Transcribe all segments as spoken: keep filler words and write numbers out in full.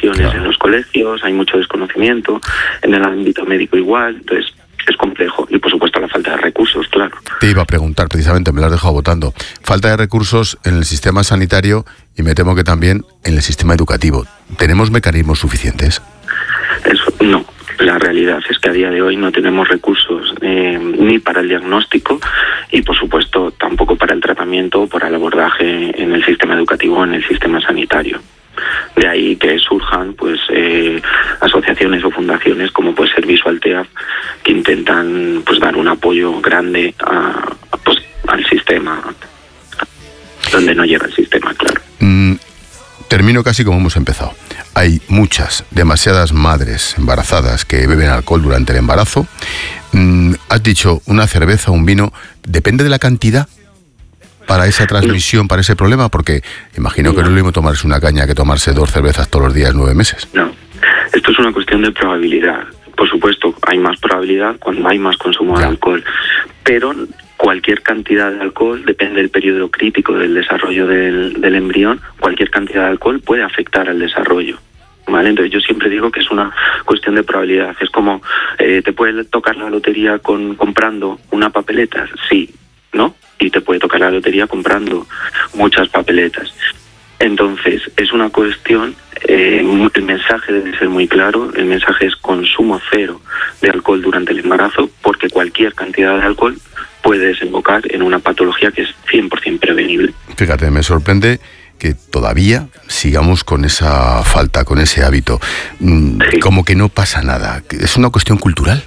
formaciones claro. en los colegios, hay mucho desconocimiento, en el ámbito médico igual, entonces es complejo. Y por supuesto la falta de recursos, claro. Te iba a preguntar, precisamente, me lo has dejado votando. Falta de recursos en el sistema sanitario y me temo que también en el sistema educativo. ¿Tenemos mecanismos suficientes? Eso, no. La realidad es que a día de hoy no tenemos recursos eh, ni para el diagnóstico y, por supuesto, tampoco para el tratamiento o para el abordaje en el sistema educativo o en el sistema sanitario. De ahí que surjan pues eh, asociaciones o fundaciones como puede ser Visualtea, que intentan pues dar un apoyo grande a, a, pues, al sistema, donde no llega el sistema, claro. Mm, termino casi como hemos empezado. Hay muchas, demasiadas madres embarazadas que beben alcohol durante el embarazo. Mm, has dicho una cerveza, un vino, ¿depende de la cantidad para esa transmisión, para ese problema? Porque imagino que no es lo mismo tomarse una caña que tomarse dos cervezas todos los días nueve meses. No, esto es una cuestión de probabilidad. Por supuesto, hay más probabilidad cuando hay más consumo ya. de alcohol, pero cualquier cantidad de alcohol, depende del periodo crítico del desarrollo del, del embrión, cualquier cantidad de alcohol puede afectar al desarrollo. ¿Vale? Entonces yo siempre digo que es una cuestión de probabilidad. Es como, eh, ¿te puede tocar la lotería con comprando una papeleta? Sí, ¿no? Y te puede tocar la lotería comprando muchas papeletas. Entonces, es una cuestión, eh, el mensaje debe ser muy claro, el mensaje es consumo cero de alcohol durante el embarazo, porque cualquier cantidad de alcohol puede desembocar en una patología que es cien por ciento prevenible. Fíjate, me sorprende que todavía sigamos con esa falta, con ese hábito, sí. como que no pasa nada. ¿Es una cuestión cultural?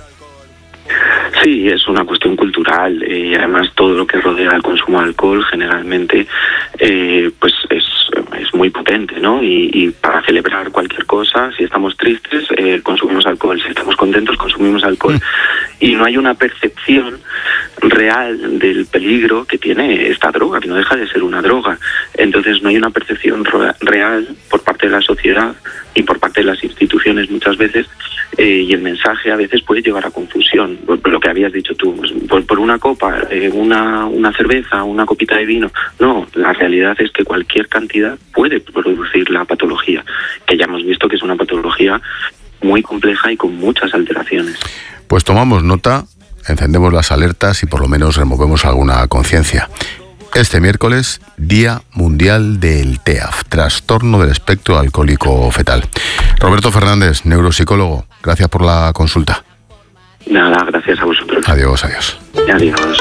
Sí, es una cuestión cultural eh, y además todo lo que rodea el consumo de alcohol generalmente eh, pues es, es muy potente, ¿no? Y, y para celebrar cualquier cosa, si estamos tristes, eh, consumimos alcohol, si estamos contentos, consumimos alcohol. Mm. Y no hay una percepción real del peligro que tiene esta droga, que no deja de ser una droga. Entonces no hay una percepción real por parte de la sociedad y por parte de las instituciones muchas veces, eh, y el mensaje a veces puede llevar a confusión, por, por lo que habías dicho tú, pues, por, por una copa, eh, una, una cerveza, una copita de vino. No, la realidad es que cualquier cantidad puede producir la patología, que ya hemos visto que es una patología muy compleja y con muchas alteraciones. Pues tomamos nota, encendemos las alertas y por lo menos removemos alguna conciencia. Este miércoles, Día Mundial del T E A F, Trastorno del Espectro Alcohólico Fetal. Roberto Fernández, neuropsicólogo, gracias por la consulta. Nada, gracias a vosotros. Adiós, adiós. Adiós.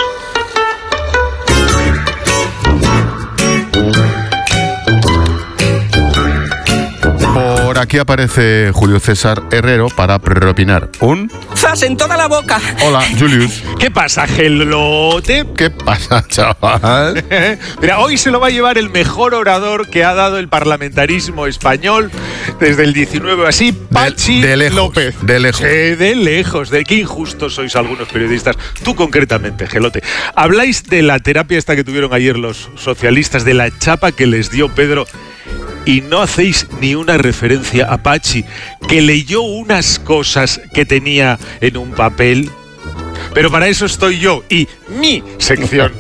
Por aquí aparece Julio César Herrero para propinar un... ¡Zas en toda la boca! Hola, Julius. ¿Qué pasa, gelote? ¿Qué pasa, chaval? Mira, hoy se lo va a llevar el mejor orador que ha dado el parlamentarismo español desde el diecinueve, así, Pachi de, de lejos, López. De lejos. Sí, de lejos. De qué injustos sois algunos periodistas. Tú concretamente, gelote. Habláis de la terapia esta que tuvieron ayer los socialistas, de la chapa que les dio Pedro, y no hacéis ni una referencia a Pachi, que leyó unas cosas que tenía en un papel. Pero para eso estoy yo y mi sección.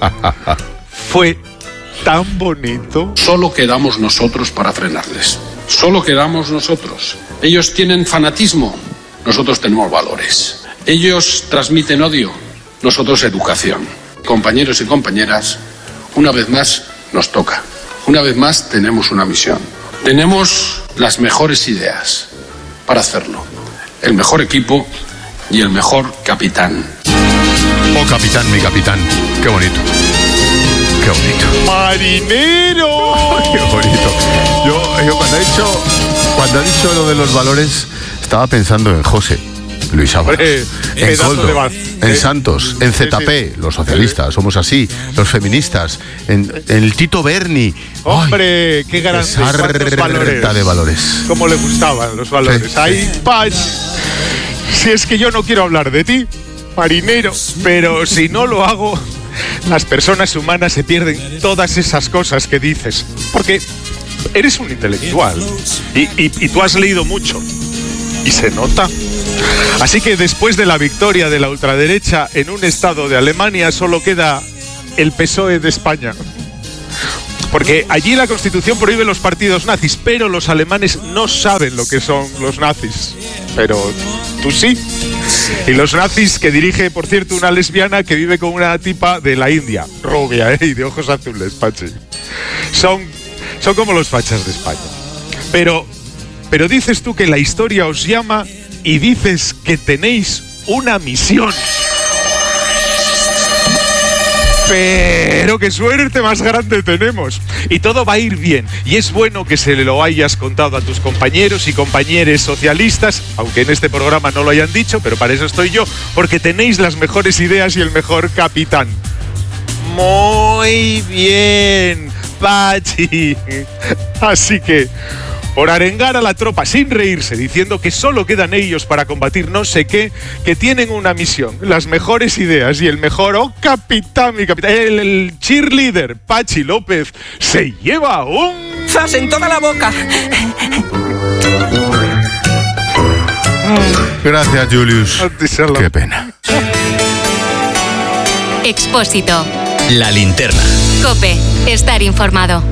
Fue tan bonito. Solo quedamos nosotros para frenarles. Solo quedamos nosotros. Ellos tienen fanatismo, nosotros tenemos valores. Ellos transmiten odio, nosotros educación. Compañeros y compañeras, una vez más nos toca. Una vez más tenemos una misión. Tenemos las mejores ideas para hacerlo. El mejor equipo y el mejor capitán. Oh, capitán, mi capitán. Qué bonito. Qué bonito. ¡Marinero! Qué bonito. Yo, yo cuando he dicho, cuando he dicho lo de los valores, estaba pensando en José Luis Ábalos, en Koldo, en Santos, en Z P, sí, sí. Los socialistas, somos así, los feministas, en, en el Tito Berni. Hombre, ¡ay, qué grande! ¡Cuántos valores! de valores. Cómo le gustaban los valores. Sí, ¡ay, sí. Pach! Si es que yo no quiero hablar de ti, marinero, pero si no lo hago, las personas humanas se pierden todas esas cosas que dices. Porque eres un intelectual y, y, y tú has leído mucho. Y se nota. Así que después de la victoria de la ultraderecha en un estado de Alemania, solo queda el P S O E de España. Porque allí la Constitución prohíbe los partidos nazis, pero los alemanes no saben lo que son los nazis. Pero tú sí. Y los nazis que dirige, por cierto, una lesbiana que vive con una tipa de la India, rubia, ¿eh? Y de ojos azules, Pachi. Son, son como los fachas de España. Pero, pero dices tú que la historia os llama y dices que tenéis una misión. Pero qué suerte más grande tenemos. Y todo va a ir bien. Y es bueno que se lo hayas contado a tus compañeros y compañeres socialistas, aunque en este programa no lo hayan dicho, pero para eso estoy yo, porque tenéis las mejores ideas y el mejor capitán. Muy bien, Pachi. Así que, por arengar a la tropa sin reírse, diciendo que solo quedan ellos para combatir no sé qué, que tienen una misión, las mejores ideas y el mejor, oh capitán, mi capitán, el, el cheerleader, Pachi López, se lleva un... ¡Zas en toda la boca! Gracias, Julius. Qué pena. Expósito. La linterna. COPE. Estar informado.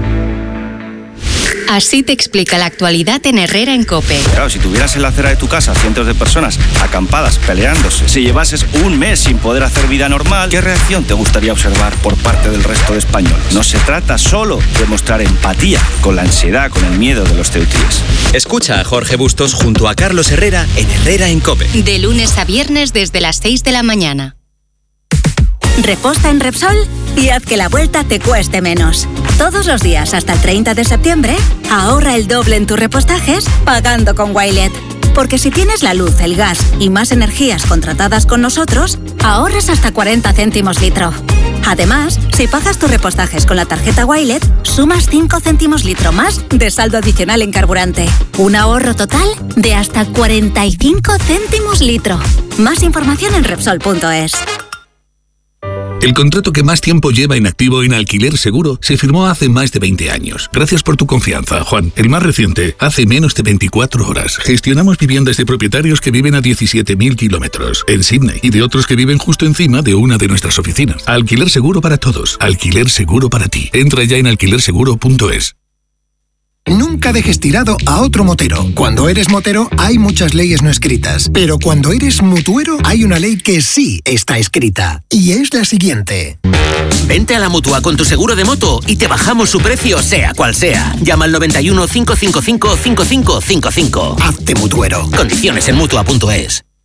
Así te explica la actualidad en Herrera en COPE. Claro, si tuvieras en la acera de tu casa cientos de personas acampadas, peleándose, si llevases un mes sin poder hacer vida normal, ¿qué reacción te gustaría observar por parte del resto de españoles? No se trata solo de mostrar empatía con la ansiedad, con el miedo de los ceutíes. Escucha a Jorge Bustos junto a Carlos Herrera en Herrera en COPE. De lunes a viernes desde las seis de la mañana. Reposta en Repsol y haz que la vuelta te cueste menos. Todos los días hasta el treinta de septiembre, ahorra el doble en tus repostajes pagando con Wilet. Porque si tienes la luz, el gas y más energías contratadas con nosotros, ahorras hasta cuarenta céntimos litro. Además, si pagas tus repostajes con la tarjeta Wilet, sumas cinco céntimos litro más de saldo adicional en carburante. Un ahorro total de hasta cuarenta y cinco céntimos litro. Más información en Repsol punto es. El contrato que más tiempo lleva inactivo en Alquiler Seguro se firmó hace más de veinte años. Gracias por tu confianza, Juan. El más reciente, hace menos de veinticuatro horas. Gestionamos viviendas de propietarios que viven a diecisiete mil kilómetros en Sydney y de otros que viven justo encima de una de nuestras oficinas. Alquiler Seguro para todos. Alquiler Seguro para ti. Entra ya en alquiler seguro punto es. Nunca dejes tirado a otro motero. Cuando eres motero hay muchas leyes no escritas, pero cuando eres mutuero hay una ley que sí está escrita, y es la siguiente. Vente a la Mutua con tu seguro de moto y te bajamos su precio sea cual sea. Llama al noventa y uno, cinco cinco cinco, cinco cinco cinco cinco. Hazte mutuero. Condiciones en mutua punto es.